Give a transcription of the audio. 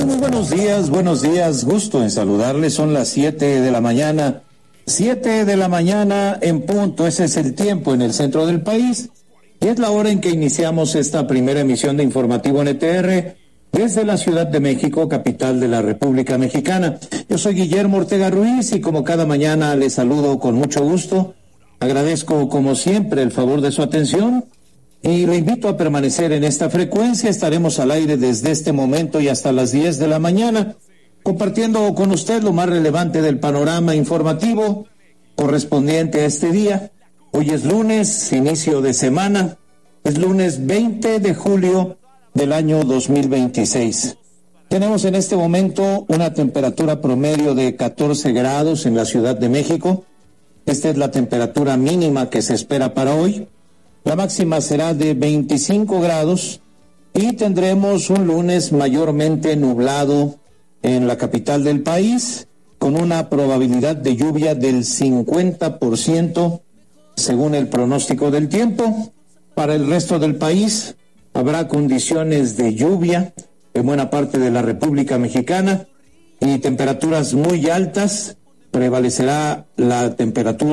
Muy buenos días, gusto en saludarles. Son las 7 de la mañana, 7 de la mañana en punto. Ese es el tiempo en el centro del país y es la hora en que iniciamos esta primera emisión de Informativo NTR desde la Ciudad de México, capital de la República Mexicana. Yo soy Guillermo Ortega Ruiz y como cada mañana les saludo con mucho gusto. Agradezco como siempre el favor de su atención y le invito a permanecer en esta frecuencia. Estaremos al aire desde este momento y hasta las 10 de la mañana, compartiendo con usted lo más relevante del panorama informativo correspondiente a este día. Hoy es lunes, inicio de semana, es lunes 20 de julio del año 2026. Tenemos en este momento una temperatura promedio de 14 grados en la Ciudad de México. Esta es la temperatura mínima que se espera para hoy. La máxima será de 25 grados y tendremos un lunes mayormente nublado en la capital del país, con una probabilidad de lluvia del 50% según el pronóstico del tiempo. Para el resto del país habrá condiciones de lluvia en buena parte de la República Mexicana y temperaturas muy altas. Prevalecerá la temperatura